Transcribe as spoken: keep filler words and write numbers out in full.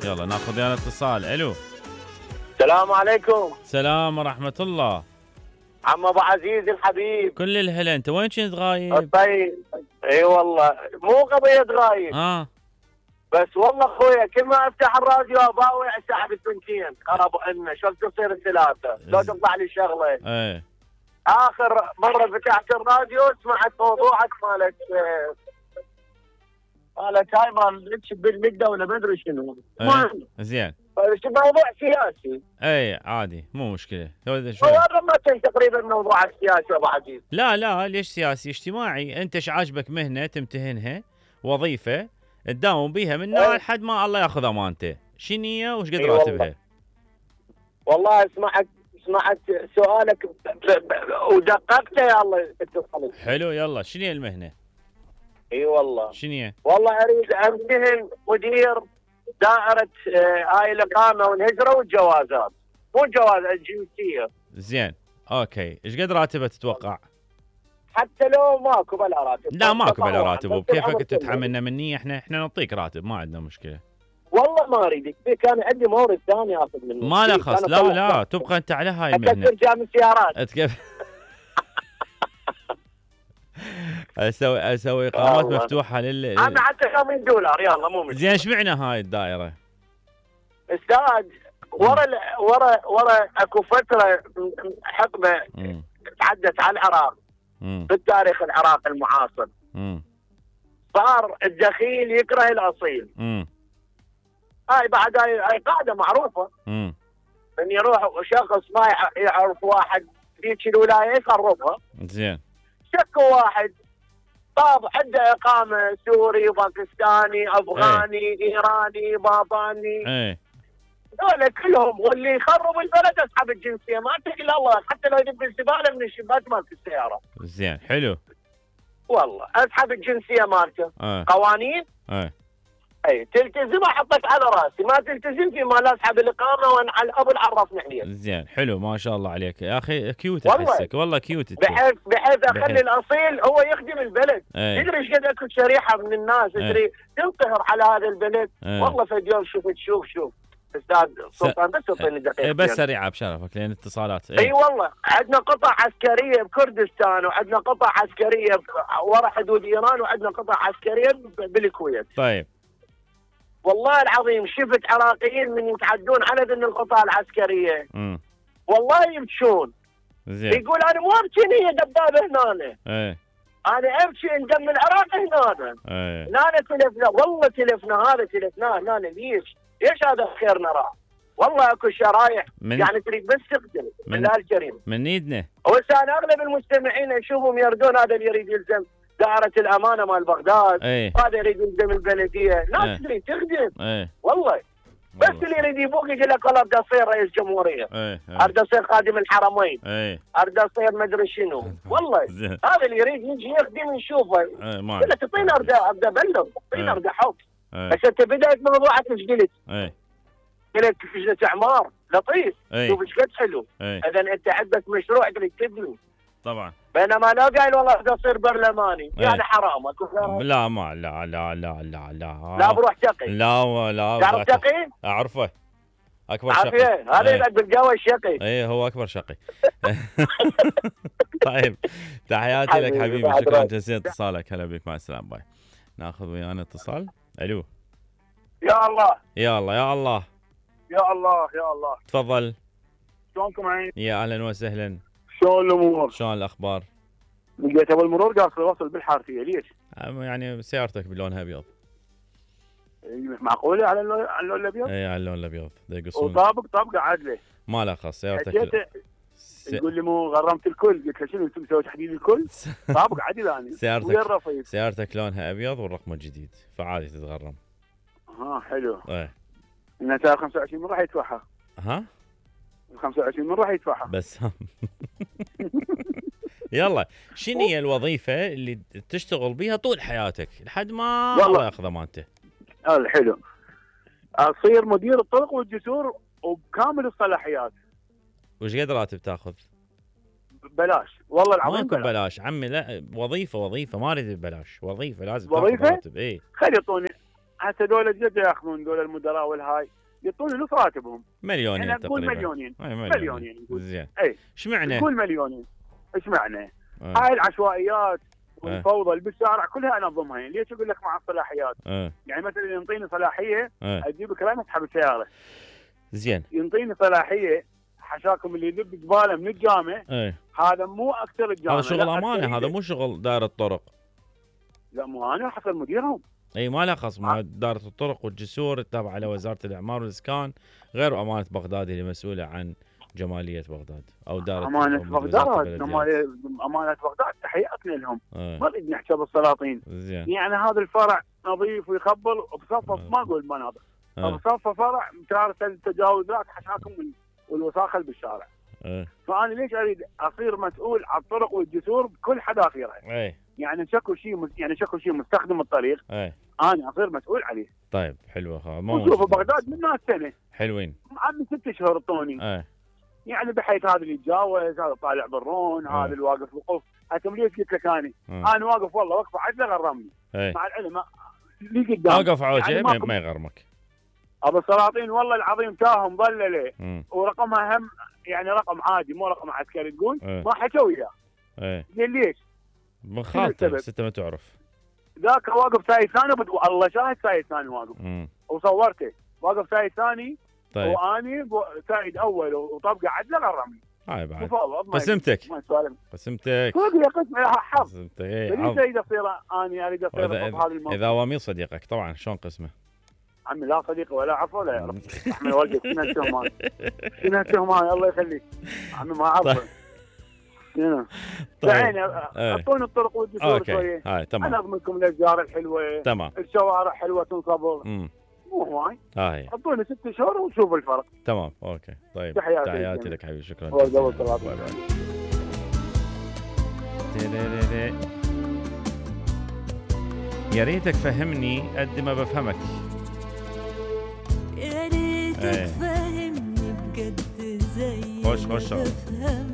يلا ناخذ يا اتصال. الو السلام عليكم. سلام ورحمة الله. عم ابو عزيز الحبيب. كل الهلا، انت وين كنت غايب؟ طيب اي والله مو قضية غايب. اه بس والله اخويا كل ما افتح الراديو اباوع اسحب الثنتين خربوا عنا، شو تصير الثلاثة؟ لو تطلع لي شغلة. ايه اخر مرة فتحت الراديو سمعت موضوعك مالك مالك هاي مال بالمدة ولا ما ادري شنو. ايه زين. موضوع سياسي. اي عادي مو مشكلة. هو رمتين تقريبا موضوع السياسي ابو عزيز. لا لا ليش سياسي؟ اجتماعي. انت ايش عاجبك مهنة تمتهنها، وظيفة تداوم بيها من نار لحد ما الله ياخذ امانته، شنية وش قد أي راتبها؟ والله سمعت سمعت سؤالك ودققته يا الله اتصلت. حلو يلا شنية المهنة؟ اي والله شنية؟ والله اريد امتهن مدير دائرة هاي الاقامة والهجرة والجوازات، مو الجواز الجنسية. زين اوكي، ايش قد راتبها تتوقع؟ حتى لو ماكو بلا راتب. لا ماكو بلا راتب، وبكيفك تتحملنا مني، احنا احنا نعطيك راتب ما عندنا مشكلة. والله ما اريدك، كان عندي مورد ثاني اخذ منه. ما له خص، لا لا تبقى انت على هاي المهنة. اكثر جام السيارات. أتكف... اسوي اسوي اقامات مفتوحة لل انا حتى خمسين دولار يلا مو مشكلة. زين ايش معنى هاي الدائرة؟ استاذ ورا ورا ورا اكو فترة حقبة تعدت على العراق في التاريخ العراقي المعاصر. مم. صار الدخيل يكره الاصيل. امم هاي بعد هاي, هاي قاعده معروفه. امم ان يروح شخص ما يعرف واحد ذيك الولايه يخربها. زين شكوا واحد طاب عنده اقامه سوري باكستاني افغاني ايه. ايراني باباني ايه هذول كلهم، واللي يخرب البلد اسحب الجنسيه ما اتقي الله، حتى لو يدب الزباله من الشباك مالت السياره. زين حلو والله اسحب الجنسيه مالته. اه. قوانين ايه اي تلتزم احطك على راسي، ما تلتزم في ما لا اسحب الاقامه وانا على ابو العرف نحن. زين حلو ما شاء الله عليك يا اخي، كيوت احسك والله كيوت. بحيث بحيث اخلي الاصيل هو يخدم البلد. ايه. تدري ايش قد اكو شريحه من الناس تدري ايه. تنقهر على هذا البلد. ايه. والله في اليوم شوف شوف شوف استاذ سلطان بس تعطيني دقيقه. ايه بس سريعه بشرفك لان اتصالات. اي ايه. والله عندنا قطع عسكريه بكردستان، وعندنا قطع عسكريه ورا حدود ايران، وعندنا قطع عسكريه بالكويت. طيب والله العظيم شفت عراقيين من يتعدون عدد من القطع العسكريه. امم والله يبكون. زين يقول انا مو ابكي هي دبابه هنا. ايه انا ابكي ان دم العراق هنا. ايه هنا تلفنا، والله تلفنا، هذا تلفناه هنا. ليش؟ ليش هذا خير نراه؟ والله اكو شرايح من يعني تريد بس تقتل بالله الكريم من ايدنا. وسان اغلب المستمعين نشوفهم يردون هذا اللي يريد يلزم دائرة الامانه مال بغداد. ايه. هذا يريد يلزم البلديه، لا ايه. تدري تخدم. ايه. والله بس اللي يريد يبوق يقول لك والله بدي اصير رئيس جمهوريه. ايه. اريد اصير خادم الحرمين. ايه. اريد اصير ما ادري شنو. والله هذا اللي يريد يجي يخدم نشوفه. ايه ما قلت تعطيني ارد ابدا ابلغ، تعطيني ارد احط. ايه. بس انت بدايه موضوعك ايش قلت؟ ايه قلت لجنه اعمار لطيف. ايه. شوف ايش قد حلو. ايه. اذا انت عندك مشروع تريد تبني. طبعا. بينما لو قايل والله بدي اصير برلماني. ايه. يعني حرام. لا ما لا لا لا لا لا لا بروح تقي. لا لا تعرف تقي؟ اعرفه اكبر شقي. هذا يبقى بالقهوه الشقي. ايه هو اكبر شقي. طيب تحياتي لك حبيبي، شكرا جزيلا اتصالك، هلا بك، مع السلامه، باي. ناخذ ويانا اتصال. الو يا الله يا الله يا الله يا الله يا الله. تفضل. شلونكم عين؟ يا اهلا وسهلا. شلون الامور؟ شلون الاخبار؟ لقيت ابو المرور قاصر وصل بالحارثيه، ليش؟ يعني سيارتك بلونها ابيض. معقوله على اللون على اللون الابيض؟ اي على اللون الابيض يقصون. وطابق طابقه عادله. ما له خص سيارتك. س... يقول لي مو غرمت الكل، قلت له شنو انتم مسوي تحديد الكل؟ طابق عادي ثاني. سيارتك وين الرفيق؟ سيارتك لونها ابيض والرقم جديد فعادي تتغرم. ها حلو. ايه انها سعر خمسة وعشرين من راح يدفعها. ها؟ خمسة وعشرين من راح يدفعها. بس يلا شنو هي الوظيفة اللي تشتغل بيها طول حياتك لحد ما الله ياخذ امانته؟ هذا حلو. اصير مدير الطرق والجسور وبكامل الصلاحيات. وش قد راتب تاخذ؟ بلاش والله العظيم. ماكو بلاش. بلاش عمي، لا وظيفة وظيفة ما اريد ببلاش، وظيفة لازم وظيفة؟ تاخذ راتب. اي خلي يعطوني حتى دول جد ياخذون دول المدراء والهاي يعطون نص راتبهم. مليونين احنا نقول تقريبا. مليونين. مليونين. مليونين نقول. زين. اي. ايش معنى؟ نقول مليونين. ايش معنى؟ آه. هاي العشوائيات والفوضى اللي بالشارع كلها انظمها، يعني ليش اقول لك مع الصلاحيات؟ آه. يعني مثلا ينطيني صلاحيه آه. اجيبك لا اسحب السياره. زين. ينطيني صلاحيه حشاكم اللي يدب زباله من الجامع. ايه. هذا مو اكثر الجامع. هذا شغل امانه، هذا مو شغل دائره الطرق. لا مو انا حصل مديرهم. اي ما له خص، ما دائره الطرق والجسور التابعه لوزاره الاعمار والاسكان غير امانه بغداد اللي مسؤوله عن جماليه بغداد او دائره امانه بغداد. امانه بغداد تحياتنا لهم. اه. ما نريد نحكي بالسلاطين. زين. يعني هذا الفرع نظيف ويخبل وبصفه اه. ما اقول مناطق. اه. بصفه فرع متارسه التجاوزات حشاكم والوساخه اللي بالشارع. اه. فانا ليش اريد اصير مسؤول على الطرق والجسور بكل حذافيرها؟ ايه. يعني شكو شيء يعني شكو شيء مستخدم الطريق. ايه. انا اصير مسؤول عليه. طيب حلوه ها. وشوفوا بغداد من ناس سنه. حلوين. عمي ست اشهر اعطوني. ايه. يعني بحيث هذا اللي يتجاوز، هذا طالع بالرون، اه. هذا اللي واقف وقوف. انتم ليش قلت لك اني؟ اه. انا واقف والله وقفه عدله غرمني. ايه. مع العلم اللي قدام واقف عوجه يعني ما, ما يغرمك. ابو السلاطين والله العظيم تاهم ضلله ورقمها هم يعني رقم عادي مو رقم عسكري تقول. اه. ما حكوا وياه. ايه. ليش؟ من خالته بس انت ما تعرف. ذاك واقف سايق ثاني وبد... الله شاهد سايق ثاني واقف. امم وصورته واقف سايق ثاني. طيب. واني سايق اول وطبقه عدله غرمني. هاي بعد قسمتك قسمتك فوق يا قسم لها حظ. قسمتك. اي عظ اريد اصير اني اريد اصير بهذا الموضوع. اذا هو مين صديقك طبعا شلون قسمه؟ عمي لا صديقي ولا عفو ولا يعرف. عمي والدك شنو التهمان؟ شنو التهمان الله يخليك. عمي ما اعرفه. شنو؟ يعني اعطوني الطرق والجسور شويه. هاي تمام. انا اضمنكم الاشجار الحلوه. تمام. الشوارع حلوه تنصبغ. امم مو هواي. هاي. اعطوني ست شهور ونشوف الفرق. تمام اوكي طيب. تحياتي, تحياتي لك حبيبي شكرا. يا ريتك فهمني قد ما بفهمك. يا ريتك فهمني بجد زي خش خش